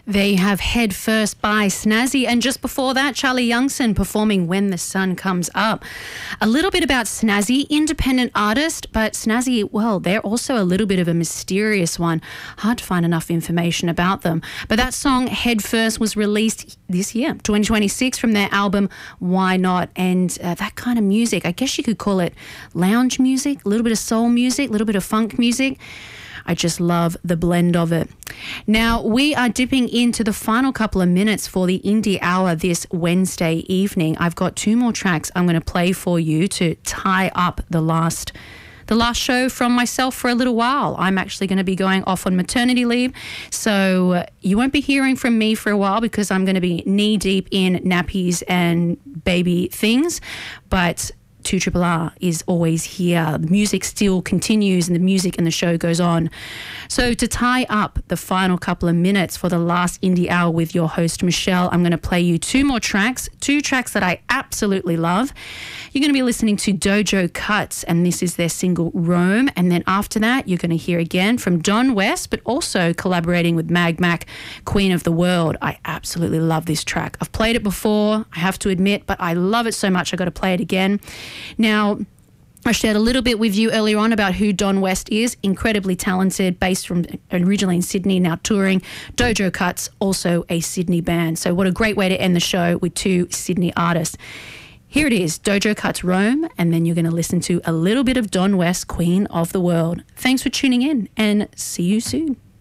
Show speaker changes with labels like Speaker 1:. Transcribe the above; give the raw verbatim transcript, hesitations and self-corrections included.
Speaker 1: There you have Head First by Snazzy, and just before that, Charlie Youngson performing When the Sun Comes Up. A little bit about Snazzy, independent artist, but Snazzy, well, they're also a little bit of a mysterious one. Hard to find enough information about them. But that song, Head First, was released this year, twenty twenty-six, from their album Why Not? And uh, that kind of music, I guess you could call it lounge music, a little bit of soul music, a little bit of funk music. I just love the blend of it. Now, we are dipping into the final couple of minutes for the Indie Hour this Wednesday evening. I've got two more tracks I'm going to play for you to tie up the last the last show from myself for a little while. I'm actually going to be going off on maternity leave, so uh, you won't be hearing from me for a while because I'm going to be knee-deep in nappies and baby things, but two R R R is always here. The music still continues and the music and the show goes on. So to tie up the final couple of minutes for the last Indie Hour with your host, Michelle, I'm going to play you two more tracks, two tracks that I absolutely love. You're going to be listening to Dojo Cuts, and this is their single Rome. And then after that, you're going to hear again from Don West, but also collaborating with Mag Mac, Queen of the World. I absolutely love this track. I've played it before, I have to admit, but I love it so much I got to play it again. Now, I shared a little bit with you earlier on about who Don West is. Incredibly talented, based from originally in Sydney, now touring. Dojo Cuts, also a Sydney band. So what a great way to end the show with two Sydney artists. Here it is, Dojo Cuts Rome, and then you're going to listen to a little bit of Don West, Queen of the World. Thanks for tuning in, and see you soon.